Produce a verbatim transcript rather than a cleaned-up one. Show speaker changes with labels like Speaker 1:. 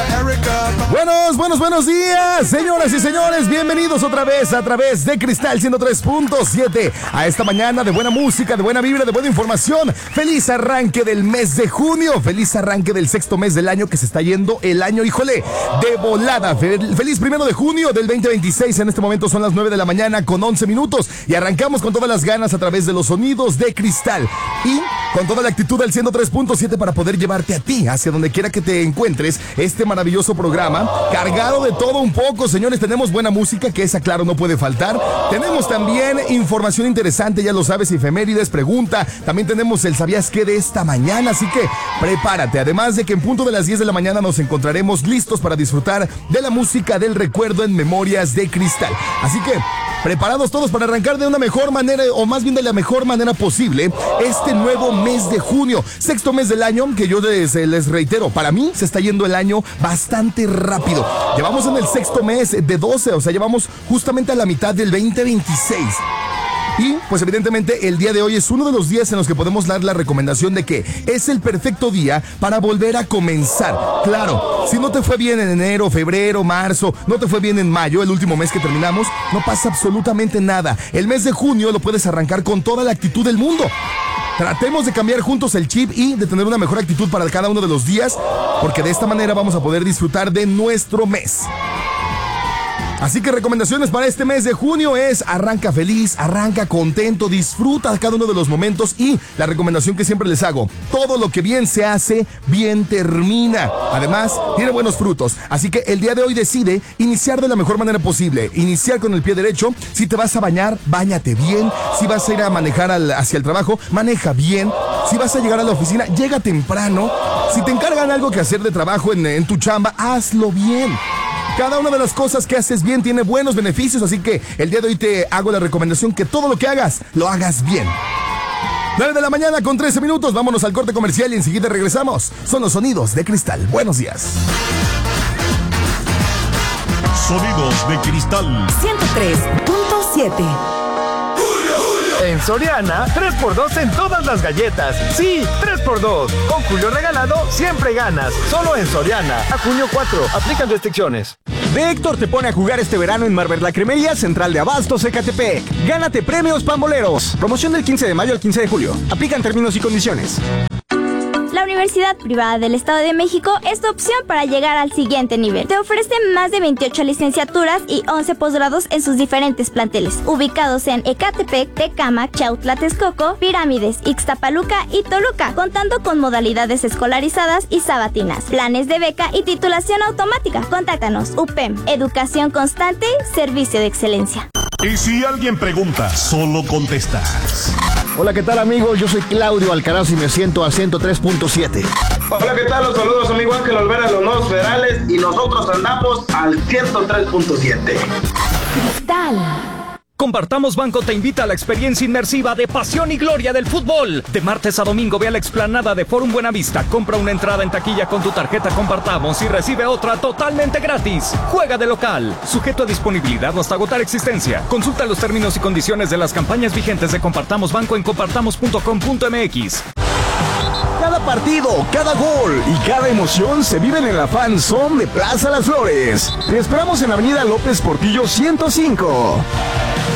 Speaker 1: Buenos, buenos, buenos días, señoras y señores. Bienvenidos otra vez a través de Cristal ciento tres punto siete a esta mañana de buena música, de buena vibra, de buena información. Feliz arranque del mes de junio. Feliz arranque del sexto mes del año que se está yendo el año, híjole, de volada. Feliz primero de junio del veinte veintiséis. En este momento son las nueve de la mañana con once minutos y arrancamos con todas las ganas a través de los sonidos de Cristal y con toda la actitud del ciento tres punto siete para poder llevarte a ti hacia donde quiera que te encuentres este maravilloso programa cargado de todo un poco. Señores, tenemos buena música, que esa claro no puede faltar. Tenemos también información interesante, ya lo sabes, efemérides, pregunta. También tenemos el ¿sabías qué? De esta mañana, así que prepárate. Además de que en punto de las diez de la mañana nos encontraremos listos para disfrutar de la música del recuerdo en Memorias de Cristal. Así que preparados todos para arrancar de una mejor manera, o más bien de la mejor manera posible, este nuevo mes de junio, sexto mes del año, que yo les, les reitero, para mí se está yendo el año bastante rápido. Llevamos en el sexto mes de doce, o sea, llevamos justamente a la mitad del veinte veintiséis. Y pues evidentemente el día de hoy es uno de los días en los que podemos dar la recomendación de que es el perfecto día para volver a comenzar. Claro, si no te fue bien en enero, febrero, marzo, no te fue bien en mayo, el último mes que terminamos, no pasa absolutamente nada. El mes de junio lo puedes arrancar con toda la actitud del mundo. Tratemos de cambiar juntos el chip y de tener una mejor actitud para cada uno de los días, porque de esta manera vamos a poder disfrutar de nuestro mes. Así que recomendaciones para este mes de junio es arranca feliz, arranca contento, disfruta cada uno de los momentos y la recomendación que siempre les hago, todo lo que bien se hace, bien termina. Además, tiene buenos frutos. Así que el día de hoy decide iniciar de la mejor manera posible, iniciar con el pie derecho. Si te vas a bañar, báñate bien. Si vas a ir a manejar al, hacia el trabajo, maneja bien. Si vas a llegar a la oficina, llega temprano. Si te encargan algo que hacer de trabajo en, en tu chamba, hazlo bien. Cada una de las cosas que haces bien tiene buenos beneficios, así que el día de hoy te hago la recomendación que todo lo que hagas, lo hagas bien. nueve de la mañana con trece minutos, vámonos al corte comercial y enseguida regresamos. Son los sonidos de Cristal. Buenos días.
Speaker 2: Sonidos de Cristal
Speaker 3: ciento tres punto siete.
Speaker 4: En Soriana, tres por dos en todas las galletas. Sí, tres por dos. Con Julio regalado, siempre ganas. Solo en Soriana. A junio cuatro. Aplican restricciones.
Speaker 5: De Héctor te pone a jugar este verano en Marvel La Cremería Central de Abastos, Ecatepec. Gánate premios pamboleros. Promoción del quince de mayo al quince de julio. Aplican términos y condiciones.
Speaker 6: La Universidad Privada del Estado de México es tu opción para llegar al siguiente nivel. Te ofrece más de veintiocho licenciaturas y once posgrados en sus diferentes planteles, ubicados en Ecatepec, Tecámac, Chautla, Texcoco, Pirámides, Ixtapaluca y Toluca, contando con modalidades escolarizadas y sabatinas, planes de beca y titulación automática. Contáctanos. U P E M, Educación Constante, Servicio de Excelencia.
Speaker 2: Y si alguien pregunta, solo contestas.
Speaker 7: Hola, ¿qué tal, amigos? Yo soy Claudio Alcaraz y me siento al ciento tres punto siete.
Speaker 8: Hola, ¿qué tal? Los saludos, amigo Ángel Olvera de los Nuevos Federales y nosotros andamos al ciento tres punto siete.
Speaker 3: Cristal.
Speaker 9: Compartamos Banco te invita a la experiencia inmersiva de pasión y gloria del fútbol. De martes a domingo ve a la explanada de Forum Buenavista, compra una entrada en taquilla con tu tarjeta Compartamos y recibe otra totalmente gratis. Juega de local, sujeto a disponibilidad o hasta agotar existencia. Consulta los términos y condiciones de las campañas vigentes de Compartamos Banco en compartamos punto com punto m x.
Speaker 5: Cada partido, cada gol y cada emoción se viven en la Fan Zone de Plaza Las Flores. Te esperamos en Avenida López Portillo ciento cinco.